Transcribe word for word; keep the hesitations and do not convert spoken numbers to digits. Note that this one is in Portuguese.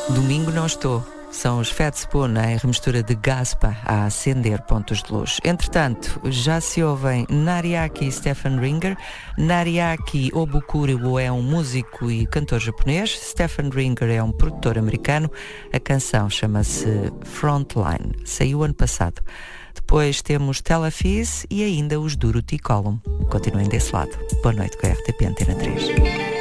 Domingo não estou. São os Fat Spoon em remistura de Gaspa a acender pontos de luz. Entretanto, já se ouvem Nariaki e Stefan Ringer. Nariaki Obukuro é um músico e cantor japonês. Stefan Ringer é um produtor americano. A canção chama-se Frontline. Saiu ano passado. Depois temos Telafis e ainda os Durruti Column. Continuem desse lado. Boa noite com a R T P Antena três.